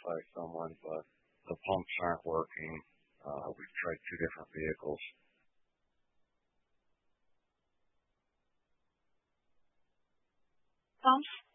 by someone, but the pumps aren't working. We've tried two different vehicles. Pumps